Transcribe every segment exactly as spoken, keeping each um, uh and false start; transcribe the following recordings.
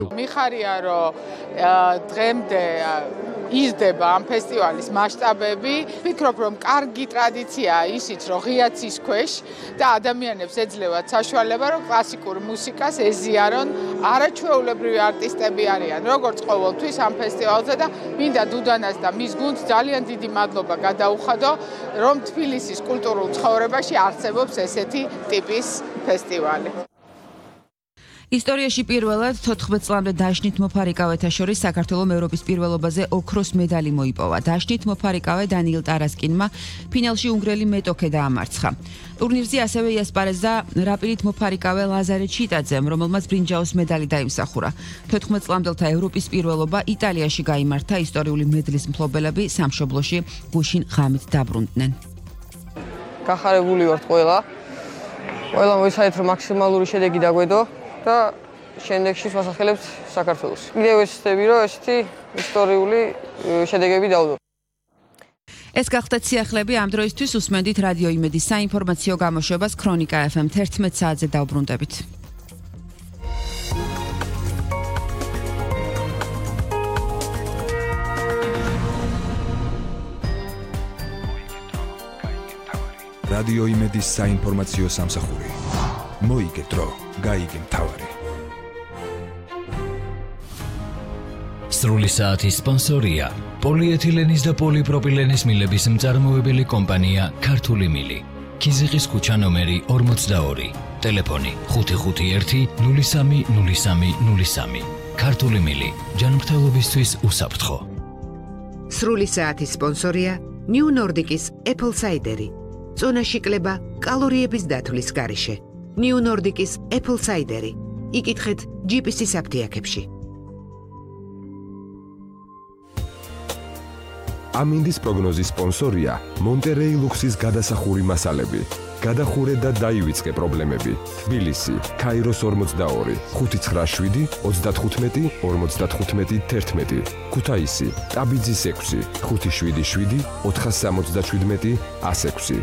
მიხარია რომ დღემდე იზრდება ამ ფესტივალის მასშტაბები. Ვფიქრობ რომ კარგი ტრადიციაა ისიც რომ ღიაცის ქვეშ და ადამიანებს ეძლევათ საშუალება რომ კლასიკურ მუსიკას ეზიარონ. არაჩვეულებრივი არტისტები არიან როგორც ყოველთვის ამ ფესტივალზე და მინდა დუდანას და მის გუნდს ძალიან დიდი მადლობა გადაუხადო რომ თბილისის კულტურულ ცხოვრებაში არსებობს ესეთი ტიპის ფესტივალი. ისტორიაში პირველად თოთხმეტ წლამდე დაშნით მოფარიკავეთა შორის საქართველოს ევროპის პირველობაზე ოქროს медаლი მოიპოვა. დაშნით მოფარიკავე დანიელ ტარასკინმა ფინალში უნგრელი მეტოქე დაამარცხა. ტურნირზე ასევე იასპარეზა რაპიდით მოფარიკავე ლაზარე ჩიტაძემ, რომელმაც ბრინჯაოს медаლი დაიმსახურა. თოთხმეტ წლამდელთა ევროპის პირველობა იტალიაში გაიმართა. ისტორიული медლის მფლობელები სამშობლოში გუშინ ღამით დაბრუნდნენ. გახარებული ვართ ყველა. ყველა მოიცადეთ რომ მაქსიმალური შედეგი დაგვედო. და შემდეგში ვასახელებთ საქართველოს. კიდევ ვეცდები რომ ესეთი ისტორიული შედეგები დავდო. ეს გახდათ სიახლეები ამ დროისთვის უსმენდით რადიო იმედის საინფორმაციო გამოშვებას ქრონიკა ეფ ემ თერთმეტ საათზე დავბრუნდებით. რადიო იმედის საინფორმაციო სამსახური. მოიგე დრო, გაიგე მთავარი. სრული საათის სპონსორია პოლიეთილენის და პოლიპროპილენის მილების მწარმოებელი კომპანია ქართული მილი. ქიზიყის ქუჩა ნომერი ორმოცდაორი. ტელეფონი ხუთი ხუთი ერთი ნული სამი ნული სამი ნული სამი. ქართული მილი ჯანმრთელობისთვის უსაფრთხო. სრული საათის სპონსორია New Nordic-ის Apple Cider-ი. წონაში კლება კალორიების დათვლის გარეშე. New Nordic-ის Apple Cider-ი. იკითხეთ ჯი პი სი-ის აფთიაქებში. ამინდის პროგნოზის სპონსორია მონტერეი ლუქსის გადასახური მასალები. გადახურე და დაივიწყე პრობლემები. თბილისი, ქაიროს ორმოცდაორი, ხუთი ცხრა შვიდი, ოცდათხუთმეტი, ორმოცდათხუთმეტი, თერთმეტი. ქუთაისი, ტაბიძის ექვსი, ხუთი შვიდი შვიდი, ოთხას სამოცდაშვიდმეტი, ას ექვსი.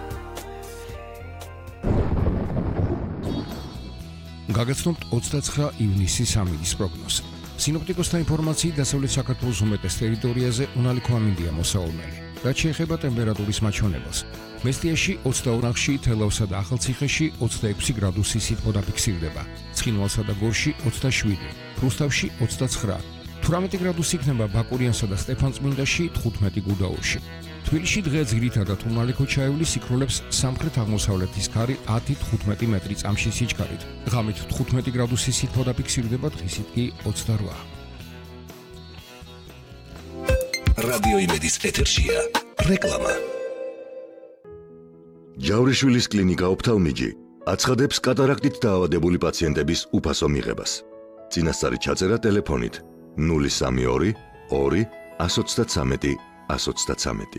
გაგაცნობთ ოცდაცხრა ივნისის ამინდის პროგნოზი. სინოპტიკოსთა ინფორმაციით დასავლეთ საქართველოს უმეტეს ტერიტორიაზე უნალიქო ამინდია მოსავალმელი. რაც შეეხება ტემპერატურის მაჩვენებელს. მესტიაში ოცდაორი, თელავსა და ახალციხეში ოცდაექვსი გრადუსი სითბო დაფიქსირდება. ცხინვალსა და გორში ოცდაშვიდი, რუსთავში ოცდაცხრა. თვრამეტი გრადუსი იქნება ბაკურიანსა და სტეფანწმინდაში, თხუთმეტი გუდაურში. თბილისში დღე ძირითადად უნალიქო ჩაივლის იქროლებს სამხრეთ-აღმოსავლეთის ქარი ათი თხუთმეტი მეტრი წამში სიჩქარით. ღამით თხუთმეტი გრადუსი სითბო დაფიქსირდება, დღისით კი ოცდარვა. რადიო იმედის ეთერშია რეკლამა. ჯავრიშვილის კლინიკა ოფთალმიჯი აცხადებს კატარაქტით დაავადებული პაციენტების უფასო მიღებას. წინასწარი ჩაწერა ტელეფონით ნული სამი ორი ორი ას ოცდათვრამეტი ას ოცდათვრამეტი.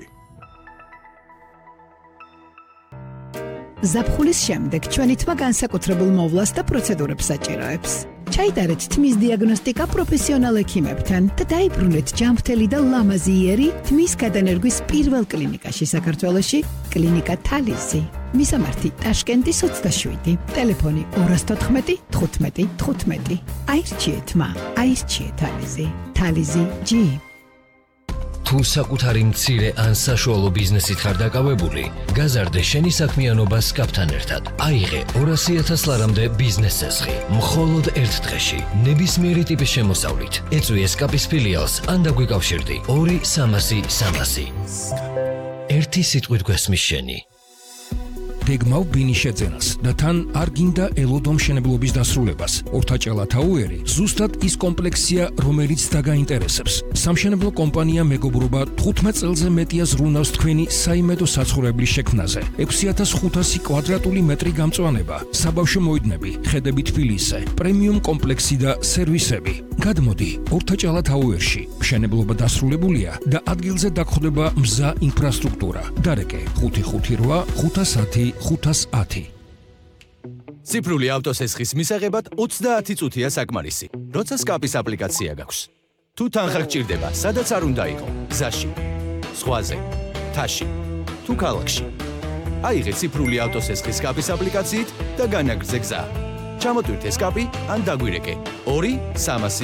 ზაფხულის შემდეგ ჩვენი თმა განსაკუთრებულ მოვლას და პროცედურებს საჭიროებს. ჩაიტარეთ თმის დიაგნოსტიკა პროფესიონალ ექიმებთან და დაიბრუნეთ ჯანმრთელი და ლამაზი იერი თმის გადანერგვის პირველ კლინიკაში საქართველოში, კლინიკა თალიზი. მისამართი ტაშკენტის ოცდაშვიდი, ტელეფონი ორას თოთხმეტი, თხუთმეტი, თხუთმეტი. აირჩიეთ თმა, აირჩიეთ თალიზი. თალიზი ჯი. თუ საკუთარი მცირე ან საშუალო ბიზნესით ხარ დაკავებული, გაზარდე შენი საქმიანობა სკაპთან ერთად. აიღე ორასი ათას ლარამდე ბიზნეს ცესხი. მხოლოდ ერთ დღეში, ნებისმიერი ტიპის შემოსავლით. ეწვიე სკაპის ფილიალს ან დაგვიკავშირდი ორი სამასი სამასი. ერთი სიტყვით გვესმის შენი. გეგმავ ბინის შეძენას და თან არ გინდა ელოდო მშენებლობის დასრულებას. ორთაჭალა თაუერი ზუსტად ის კომპლექსია, რომელიც დაგაინტერესებს. სამშენებლო კომპანია მეგობრობა თხუთმეტ წელზე მეტია ზრუნავს თქვენი საიმედო საცხოვრებლის შექმნაზე. ექვსი ათას ხუთასი კვადრატული მეტრი გამწვანება, საბავშვო მოედნები, ხედები თბილისზე, პრემიუმ კომპლექსი და სერვისები. გადმოდი ორთაჭალა თაუერში. მშენებლობა დასრულებულია და ადგილზე დაგხვდება მზა ინფრასტრუქტურა. დარეკე ხუთი ხუთი რვა ხუთას ათი ხუთას ათი. ციფრული ავტოსესხის მისაღებად ოცდაათი წუთია საკმარისი, როცა სკაპის აპლიკაცია გაქვს. თუ თანხა გჭირდება, სადაც არ უნდა იყო, გზაში, ზღვაზე, თაში, თუ ქალაქში. აიღე ციფრული ავტოსესხის სკაპის აპლიკაციით და განაგრძე გზა. ჩამოტვირთე სკაპი ან დაგვირეკე ორი სამასი